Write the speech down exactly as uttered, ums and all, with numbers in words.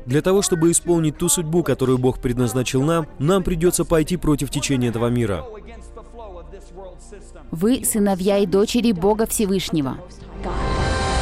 Для того, чтобы исполнить ту судьбу, которую Бог предназначил нам, нам придется пойти против течения этого мира. Вы сыновья и дочери Бога Всевышнего.